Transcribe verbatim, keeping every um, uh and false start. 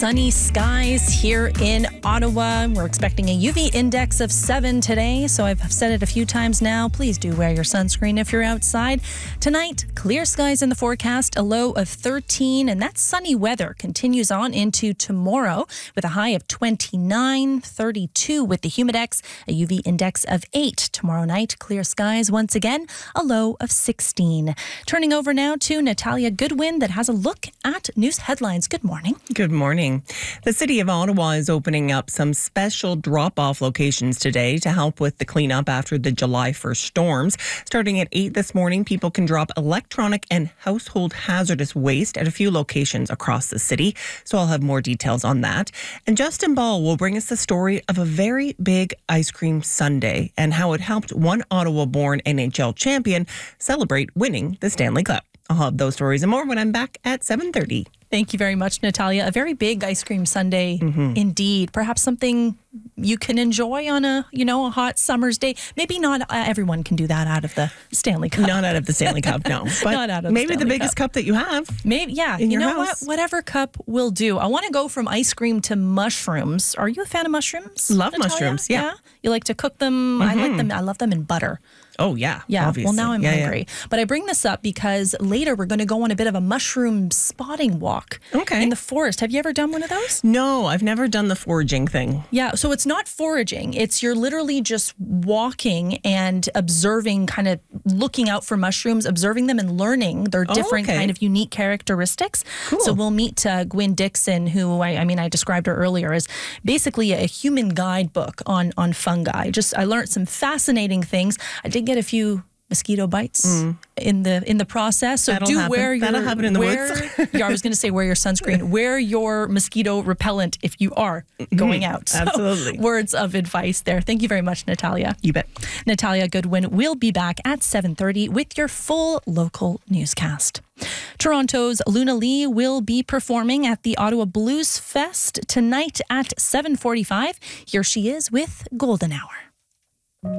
sunny skies here in Ottawa. We're expecting a U V index of seven today, so I've said it a few times now. Please do wear your sunscreen if you're outside. Tonight, clear skies in the forecast, a low of thirteen, and that sunny weather continues on into tomorrow with a high of twenty-nine, thirty-two with the Humidex, a U V index of eight. Tomorrow night, clear skies once again, a low of sixteen. Turning over now to Natalia Goodwin that has a look at news headlines. Good morning. Good morning. The City of Ottawa is opening up some special drop-off locations today to help with the cleanup after the July first storms. Starting at eight this morning, people can drop electronic and household hazardous waste at a few locations across the city. So I'll have more details on that. And Justin Ball will bring us the story of a very big ice cream sundae and how it helped one Ottawa-born N H L champion celebrate winning the Stanley Cup. I'll have those stories and more when I'm back at seven thirty. Thank you very much, Natalia. A very big ice cream sundae, Mm-hmm. indeed. Perhaps something you can enjoy on a, you know, a hot summer's day. Maybe not uh, everyone can do that out of the Stanley Cup. Not out of the Stanley Cup, no. But Not out of the maybe the Stanley biggest Cup. cup that you have. Maybe, yeah. in you your know house. what? Whatever cup will do. I want to go from ice cream to mushrooms. Are you a fan of mushrooms? Love Natalia? mushrooms, yeah. You like to cook them? I like them. I love them in butter. Oh, yeah. Yeah, obviously. well, now I'm Yeah, yeah. hungry. But I bring this up because later we're going to go on a bit of a mushroom spotting walk Okay. in the forest. Have you ever done one of those? No, I've never done the foraging thing. Yeah, so it's not foraging. It's you're literally just walking and observing, kind of looking out for mushrooms, observing them and learning their Oh, different okay. kind of unique characteristics. Cool. So we'll meet uh, Gwyn Dixon, who I, I mean, I described her earlier as basically a human guidebook on, on fungi. Just I learned some fascinating things. I did get a few mosquito bites in the in the process. So That'll do happen. wear your That'll happen in the wear, woods. yeah, I was going to say wear your sunscreen. Wear your mosquito repellent if you are going out. So, Absolutely. words of advice there. Thank you very much, Natalia. You bet. Natalia Goodwin will be back at seven thirty with your full local newscast. Toronto's Luna Lee will be performing at the Ottawa Blues Fest tonight at seven forty-five. Here she is with Golden Hour.